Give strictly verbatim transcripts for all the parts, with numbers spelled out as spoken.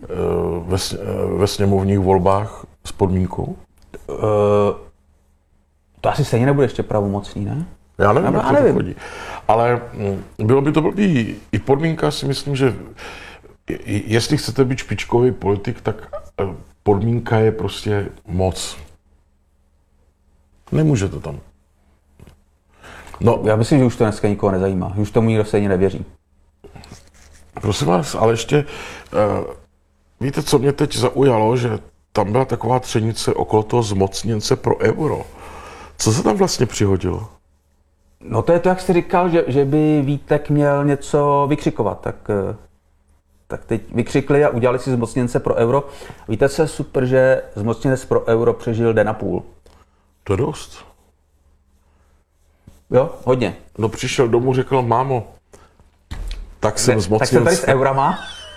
ve, ve sněmovních volbách s podmínkou? Uh, to asi stejně nebude ještě pravomocný, ne? Já nevím, já jak to nevím. chodí. Ale bylo by to blbý. I podmínka si myslím, že jestli chcete být špičkový politik, tak podmínka je prostě moc. Nemůžete tam. No, já myslím, že už to dneska nikoho nezajímá. Už tomu nikdo stejně nevěří. Prosím vás, ale ještě, uh, víte, co mě teď zaujalo, že tam byla taková třenice okolo toho zmocněnce pro euro. Co se tam vlastně přihodilo? No to je to, jak jste říkal, že, že by Vítek měl něco vykřikovat, tak, tak teď vykřikli a udělali si zmocněnce pro euro. Víte, co je super, že zmocněnec pro euro přežil den a půl. To je dost. Jo, hodně. No přišel domů, řekl, mámo, tak jsem ne, zmocněnce. Tak jsem tady s eurama.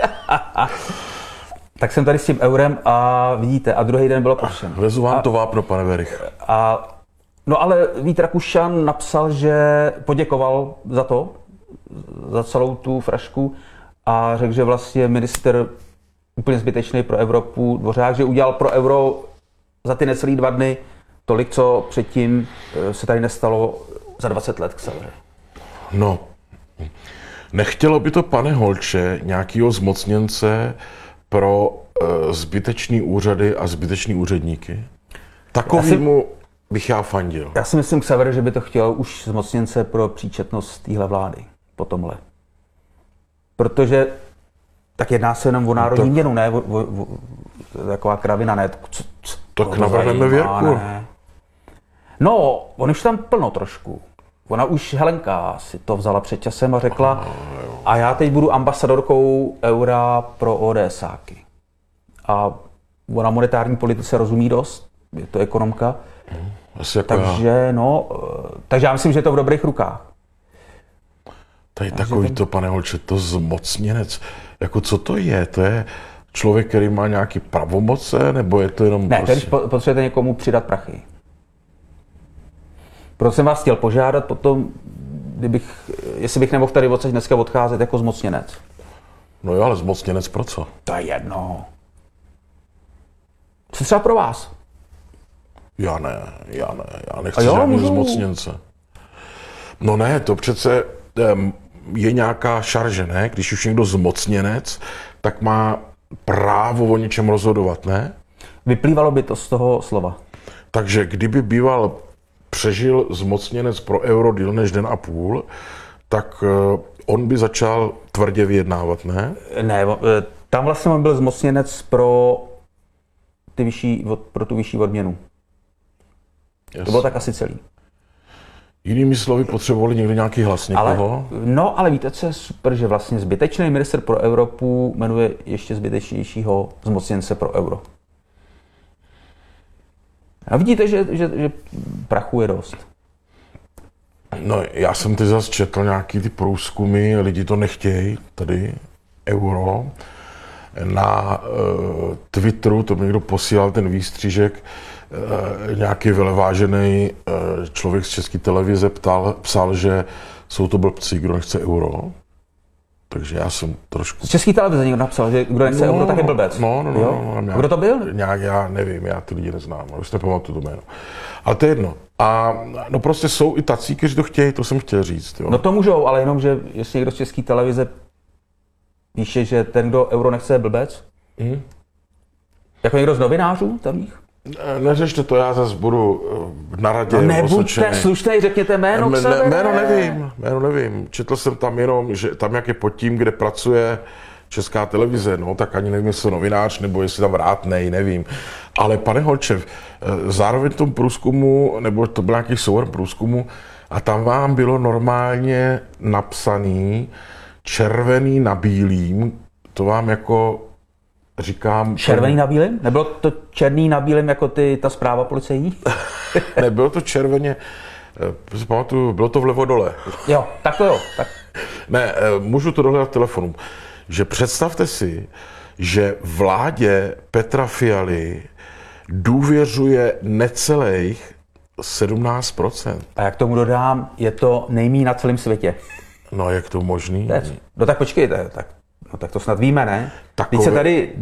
Tak jsem tady s tím eurem a vidíte, a druhý den bylo pošen. Vezu vám a, to vápno, pane Werich. A, no ale Vít Rakušan napsal, že poděkoval za to, za celou tu frašku a řekl, že vlastně minister úplně zbytečný pro Evropu, Dvořák, že udělal pro euro za ty necelý dva dny tolik, co předtím se tady nestalo za dvacet let k severu. No, nechtělo by to, pane Holče, nějakýho zmocněnce pro uh, zbytečný úřady a zbytečný úředníky? Takovýmu já si, bych já fandil. Já si myslím, Xaver, že by to chtěl už zmocněnce pro příčetnost téhle vlády po tomhle. Protože tak jedná se jenom o národní no, měnu, ne? O, o, o, taková kravina, ne? Co, co, tak navrhneme Věrku. Ne. No, on už tam plno trošku. Ona už, Helenka, si to vzala před časem a řekla, Aha, a já teď budu ambasadorkou eura pro ODSáky. A ona monetární politice rozumí dost, je to ekonomka. Asi jako takže, já. no, takže já myslím, že je to v dobrých rukách. Tady takový ten... to, pane Holče, to zmocněnec, jako co to je? To je člověk, který má nějaký pravomoce, nebo je to jenom... Ne, prostě... když potřebujete někomu přidat prachy. Proto jsem vás chtěl požádat potom, kdybych, jestli bych nemohl tady odsaď dneska odcházet jako zmocněnec. No jo, ale zmocněnec pro co? To je jedno. Co třeba pro vás? Já ne, já ne, já nechci žádný zmocněnce. No ne, to přece je nějaká šarže, ne? Když už někdo zmocněnec, tak má právo o něčem rozhodovat, ne? Vyplývalo by to z toho slova. Takže kdyby býval přežil zmocněnec pro euro díl než den a půl, tak on by začal tvrdě vyjednávat, ne? Ne, tam vlastně on byl zmocněnec pro, ty vyšší, pro tu vyšší odměnu. Yes. To bylo tak asi celý. Jinými slovy potřebovali někdo nějaký hlas někoho? Ale, no, ale víte, co je super, že vlastně zbytečný minister pro Evropu jmenuje ještě zbytečnějšího zmocněnce pro euro. A vidíte, že, že, že prachu je dost. No, já jsem teď zase četl nějaký ty průzkumy, lidi to nechtějí, tady euro. Na uh, Twitteru, to mi někdo posílal ten výstřížek, uh, nějaký velevážený uh, člověk z České televize ptal, psal, že jsou to blbci, kdo nechce euro. Takže já jsem trošku... Z České televize někdo napsal, že kdo nechce no, euro, tak je blbec. No, no, no. no, no já, kdo to byl? Nějak, já nevím, já ty lidi neznám, já už nepamatuju to jméno. Ale to je jedno. A no prostě jsou i tací, kteří to chtějí, to jsem chtěl říct. Jo. No to můžou, ale jenom, že jestli někdo z České televize píše, že ten, kdo euro nechce, je blbec. Mm. Jako někdo z novinářů tamních? Ne, neřešte to, já zase budu na radě. No nebuďte slušnej, řekněte jméno k sebe. Jméno nevím, jméno nevím. Četl jsem tam jenom, že tam jak je pod tím, kde pracuje Česká televize, no tak ani nevím, jestli novinář, nebo jestli tam vrátnej, nevím. Ale pane Holče, zároveň v tom průzkumu, nebo to byl nějaký souhrn průzkumu, a tam vám bylo normálně napsaný červený na bílým, to vám jako říkám... Červený na bílým? Nebylo to černý na bílým jako ty, ta zpráva policejní? Nebylo to červeně, si pamatuju, bylo to vlevo dole. Jo, tak to jo. Tak. Ne, můžu to dohledat v telefonu. Že představte si, že vládě Petra Fialy důvěřuje necelých sedmnáct procent. A jak tomu dodám, je to nejmíň na celém světě. No, jak to možný? No tak počkejte, tak, no, tak to snad víme, ne? Takové... Teď se tady